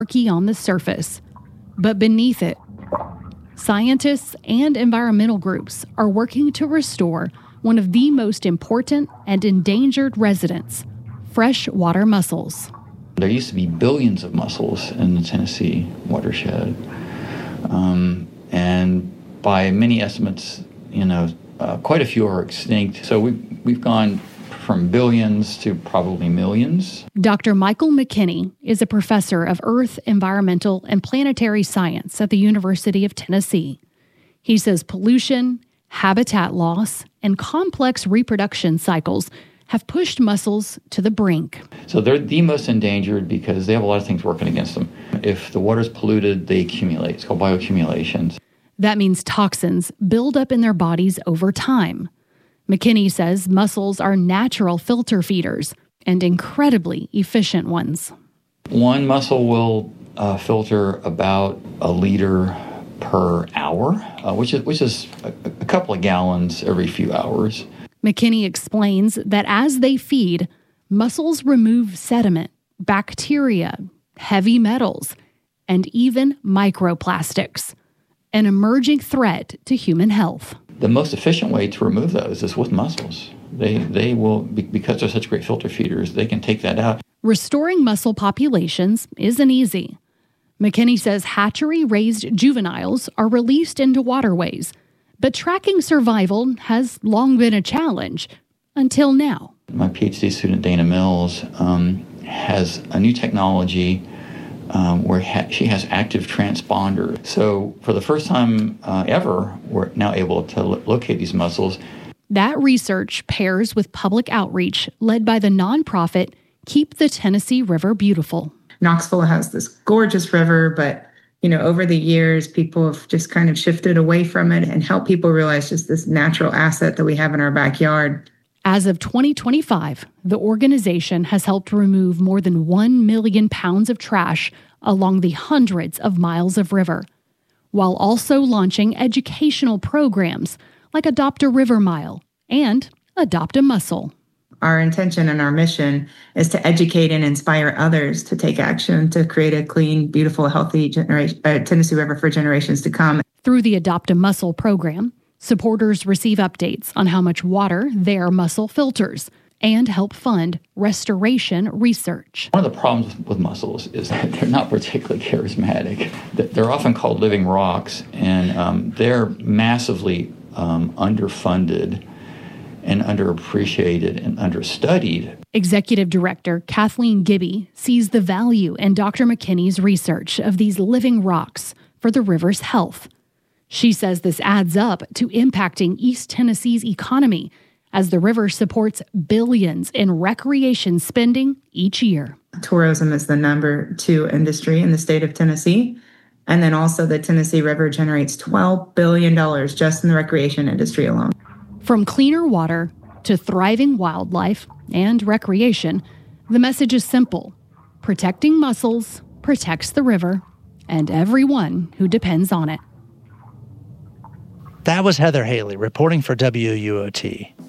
murky on the surface. But beneath it, scientists and environmental groups are working to restore one of the most important and endangered residents, freshwater mussels. There used to be billions of mussels in the Tennessee watershed. And by many estimates, quite a few are extinct. So we've gone from billions to probably millions. Dr. Michael McKinney is a professor of Earth, Environmental, and Planetary Science at the University of Tennessee. He says pollution, habitat loss, and complex reproduction cycles have pushed mussels to the brink. So they're the most endangered because they have a lot of things working against them. If the water's polluted, they accumulate. It's called bioaccumulation. That means toxins build up in their bodies over time. McKinney says mussels are natural filter feeders and incredibly efficient ones. One mussel will filter about a liter per hour, which is a couple of gallons every few hours. McKinney explains that as they feed, mussels remove sediment, bacteria, heavy metals, and even microplastics, an emerging threat to human health. The most efficient way to remove those is with mussels. They will, because they're such great filter feeders, they can take that out. Restoring mussel populations isn't easy. McKinney says hatchery-raised juveniles are released into waterways, but tracking survival has long been a challenge, until now. My PhD student, Dana Mills, has a new technology where she has active transponder. So for the first time ever, we're now able to locate these mussels. That research pairs with public outreach led by the nonprofit Keep the Tennessee River Beautiful. Knoxville has this gorgeous river, but over the years, people have just kind of shifted away from it and helped people realize just this natural asset that we have in our backyard. As of 2025, the organization has helped remove more than 1 million pounds of trash along the hundreds of miles of river, while also launching educational programs like Adopt a River Mile and Adopt a Mussel. Our intention and our mission is to educate and inspire others to take action to create a clean, beautiful, healthy Tennessee River for generations to come. Through the Adopt a Mussel program, supporters receive updates on how much water their mussel filters and help fund restoration research. One of the problems with mussels is that they're not particularly charismatic. They're often called living rocks, and they're massively underfunded and underappreciated and understudied. Executive Director Kathleen Gibby sees the value in Dr. McKinney's research of these living rocks for the river's health. She says this adds up to impacting East Tennessee's economy as the river supports billions in recreation spending each year. Tourism is the number 2 industry in the state of Tennessee. And then also the Tennessee River generates $12 billion just in the recreation industry alone. From cleaner water to thriving wildlife and recreation, the message is simple. Protecting mussels protects the river and everyone who depends on it. That was Heather Haley reporting for WUOT.